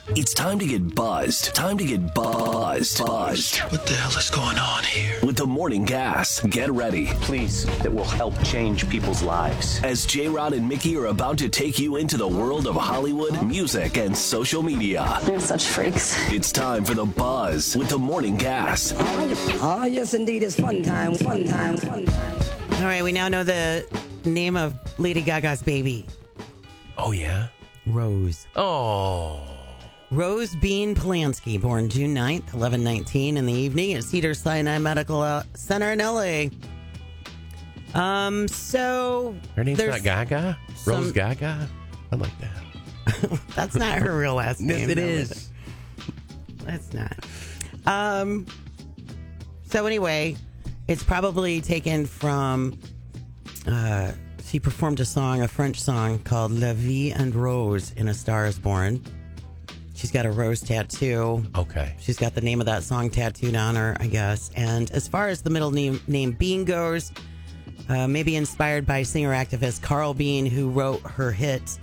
It's time to get buzzed. Time to get buzzed. What the hell is going on here? With the Morning Gas. Get ready. Please, that will help change people's lives. As J-Rod and Mickey are about to take you into the world of Hollywood, music, and social media. They're such freaks. It's time for the buzz with the Morning Gas. Oh, yes, indeed. It's fun time. All right, we now know the name of Lady Gaga's baby. Oh, yeah? Rose. Oh. Rose Bean Polanski, born June 9th, 11:19 in the evening at Cedars-Sinai Medical Center in L.A. So... Her name's not Gaga? Rose Gaga? I like that. That's not her real last name. Yes, it is. That's not. So anyway, it's probably taken from... she performed a French song called La Vie en Rose in A Star is Born. She's got a rose tattoo. Okay. She's got the name of that song tattooed on her, I guess. And as far as the middle name Bean goes, maybe inspired by singer-activist Carl Bean, whom wrote her hit,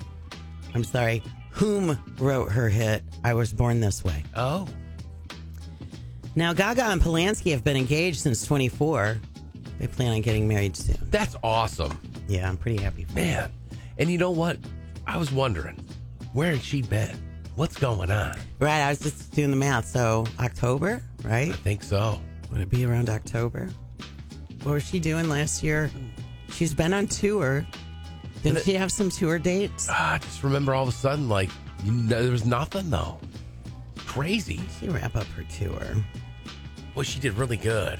I Was Born This Way. Oh. Now, Gaga and Polanski have been engaged since 24. They plan on getting married soon. That's awesome. Yeah, I'm pretty happy for Man. And you know what? I was wondering, where has she been? What's going on? Right, I was just doing the math. So, October, right? I think so. Would it be around October? What was she doing last year? She's been on tour. Didn't she have some tour dates? I just remember all of a sudden, there was nothing, though. Crazy. She wrap up her tour. Well, she did really good.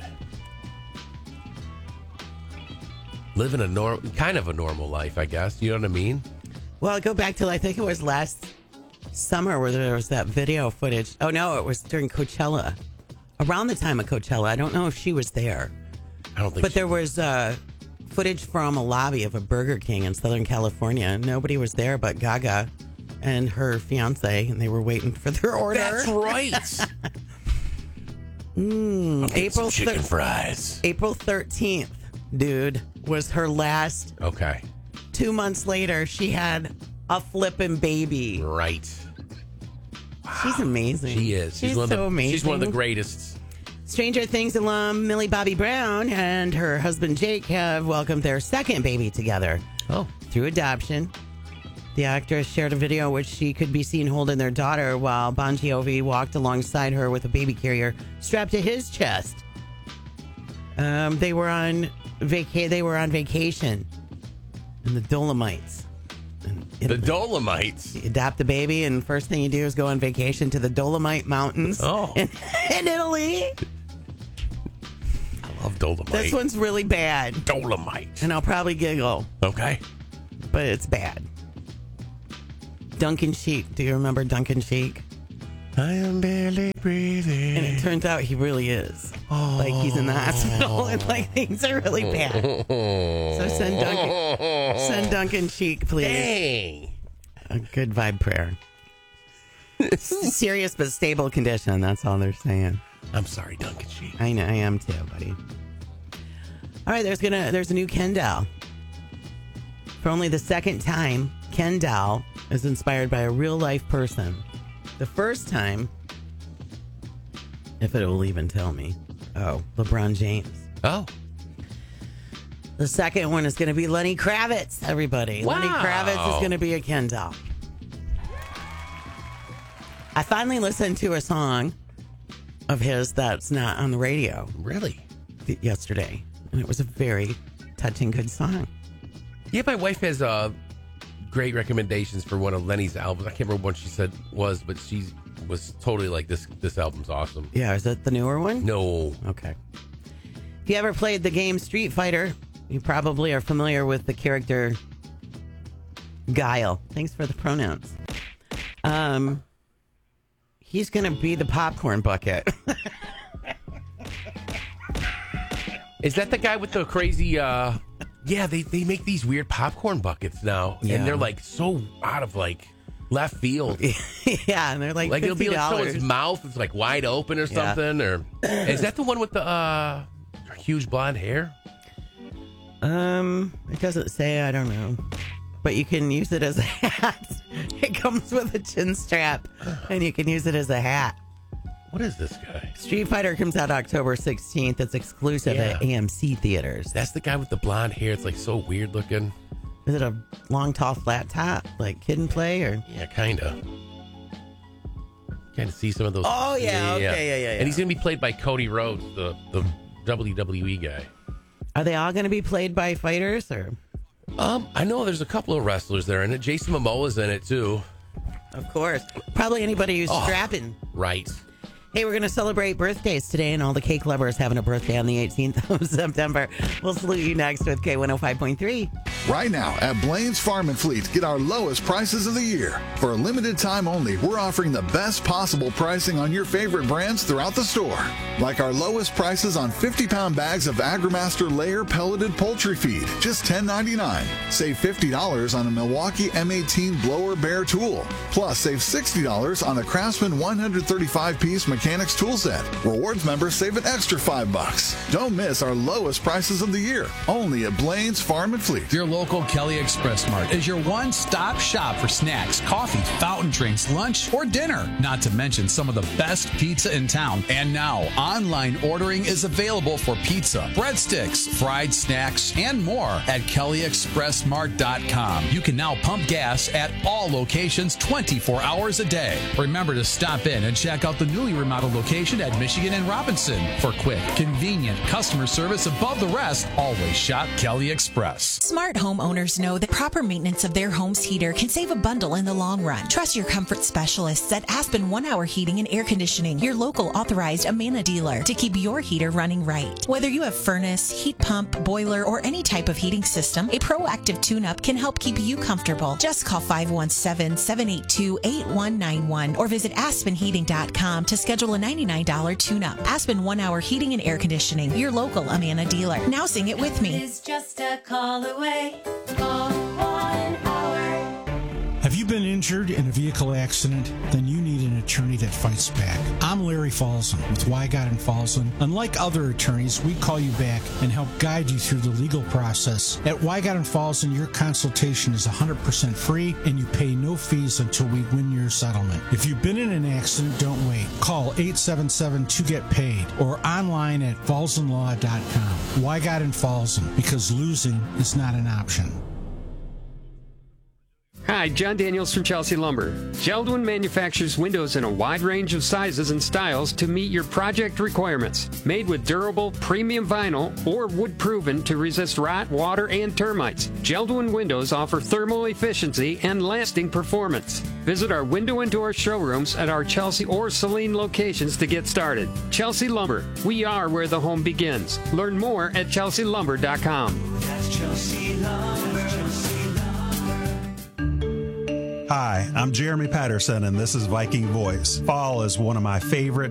Living a kind of a normal life, I guess. You know what I mean? Well, I go back to, I think it was last summer where there was that video footage. Oh, no, it was during Coachella. Around the time of Coachella. I don't know if she was there. I don't think But there was footage from a lobby of a Burger King in Southern California. Nobody was there but Gaga and her fiance, and they were waiting for their order. That's right. April chicken fries. April 13th, dude, was her last. Okay. 2 months later, she had a flippin' baby. Right. Wow. She's amazing. She is. She's so amazing. She's one of the greatest. Stranger Things alum Millie Bobby Brown and her husband Jake have welcomed their second baby together. Oh. Through adoption. The actress shared a video in which she could be seen holding their daughter while Bon Jovi walked alongside her with a baby carrier strapped to his chest. They were on vacation in the Dolomites. The Dolomites? You adopt a baby, and first thing you do is go on vacation to the Dolomite Mountains in Italy. I love Dolomite. This one's really bad. Dolomite. And I'll probably giggle. Okay. But it's bad. Duncan Sheik. Do you remember Duncan Sheik? I am barely breathing. And it turns out he really is. Like he's in the hospital and things are really bad. So send Duncan Sheik, please. Dang. A good vibe prayer. Serious but stable condition. That's all they're saying. I'm sorry, Duncan Sheik. I know. I am too, buddy. All right. There's a new Ken doll. For only the second time, Ken doll is inspired by a real life person. The first time, if it will even tell me, LeBron James. Oh. The second one is going to be Lenny Kravitz, everybody. Wow. Lenny Kravitz is going to be a Ken doll. I finally listened to a song of his that's not on the radio. Really? Yesterday. And it was a very touching, good song. Yeah, my wife has great recommendations for one of Lenny's albums. I can't remember what she said was, but she was totally like, this album's awesome. Yeah, is that the newer one? No. Okay. If you ever played the game Street Fighter, you probably are familiar with the character Guile. Thanks for the pronouns. He's going to be the popcorn bucket. Is that the guy with the crazy... Yeah, they make these weird popcorn buckets now, and they're so out of left field. Yeah, and they're like it'll be $50. someone's mouth is wide open or something. Or is that the one with the huge blonde hair? It doesn't say. I don't know. but you can use it as a hat. It comes with a chin strap, and you can use it as a hat. What is this guy? Street Fighter comes out October 16th. It's exclusive at AMC theaters. That's the guy with the blonde hair. It's like so weird looking. Is it a long, tall, flat top, like Kid and Play, or? Yeah, kind of. Kind of see some of those. Oh, yeah. Okay, yeah. And he's going to be played by Cody Rhodes, the WWE guy. Are they all going to be played by fighters, or? I know there's a couple of wrestlers there in it. Jason Momoa's in it, too. Of course. Probably anybody who's strapping. Right. Hey, we're going to celebrate birthdays today, and all the cake lovers having a birthday on the 18th of September. We'll salute you next with K105.3. Right now at Blaine's Farm and Fleet, get our lowest prices of the year. For a limited time only, we're offering the best possible pricing on your favorite brands throughout the store. Like our lowest prices on 50-pound bags of AgriMaster layer pelleted poultry feed, just $10.99. Save $50 on a Milwaukee M18 blower bear tool. Plus, save $60 on a Craftsman 135-piece mechanics tool set. Rewards members save an extra $5. Don't miss our lowest prices of the year. Only at Blaine's Farm and Fleet. Your local Kelly Express Mart is your one-stop shop for snacks, coffee, fountain drinks, lunch, or dinner. Not to mention some of the best pizza in town. And now, online ordering is available for pizza, breadsticks, fried snacks, and more at KellyExpressMart.com. You can now pump gas at all locations 24 hours a day. Remember to stop in and check out the newly remodeled location at Michigan and Robinson. For quick, convenient customer service above the rest, always shop Kelly Express. Smart homeowners know that proper maintenance of their home's heater can save a bundle in the long run. Trust your comfort specialists at Aspen 1 Hour Heating and Air Conditioning, your local authorized Amana dealer, to keep your heater running right. Whether you have furnace, heat pump, boiler, or any type of heating system, a proactive tune-up can help keep you comfortable. Just call 517-782-8191 or visit aspenheating.com to schedule a $99 tune-up. Aspen 1 Hour Heating and Air Conditioning, your local Amana dealer. Now sing it with me. It's just a call away. Call 1 Hour. Have you been injured in a vehicle accident? Then you need an attorney that fights back. I'm Larry Falzon with Wygott and Falzon. Unlike other attorneys, we call you back and help guide you through the legal process. At Wygott and Falzon, your consultation is 100% free and you pay no fees until we win your settlement. If you've been in an accident, don't wait. Call 877-2-GET-PAID or online at falzonlaw.com. Wygott and Falzon, because losing is not an option. Hi, John Daniels from Chelsea Lumber. Jeld-Wen manufactures windows in a wide range of sizes and styles to meet your project requirements. Made with durable, premium vinyl or wood-proven to resist rot, water, and termites. Jeld-Wen windows offer thermal efficiency and lasting performance. Visit our window and door showrooms at our Chelsea or Saline locations to get started. Chelsea Lumber. We are where the home begins. Learn more at chelsealumber.com. That's Chelsea Lumber. Hi, I'm Jeremy Patterson, and this is Viking Voice. Fall is one of my favorite